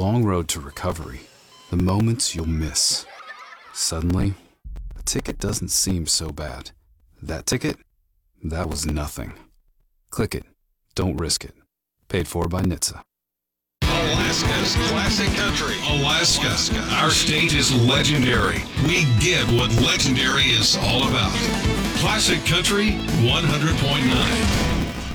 long road to recovery. The moments you'll miss. Suddenly, a ticket doesn't seem so bad. That ticket? That was nothing. Click it. Don't risk it. Paid for by NHTSA. Alaska's classic country. Alaska. Our state is legendary. We get what legendary is all about. Classic Country 100.9.